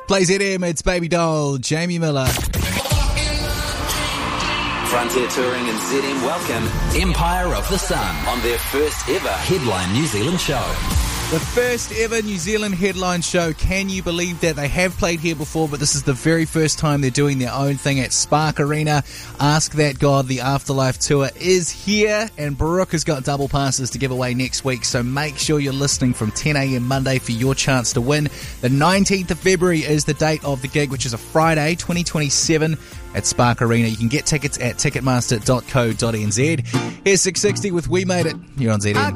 Play ZM, it's Baby Doll, Jamie Miller. Frontier Touring and ZM welcome Empire of the Sun on their first ever Headline New Zealand show. The first ever New Zealand headline show. Can you believe that? They have played here before, but this is the very first time they're doing their own thing at Spark Arena. Ask That God, the Afterlife Tour is here, and Brooke has got double passes to give away next week, so make sure you're listening from 10 a.m. Monday for your chance to win. The 19th of February is the date of the gig, which is a Friday, 2027 at Spark Arena. You can get tickets at ticketmaster.co.nz. Here's 660 with We Made It. You're on ZM.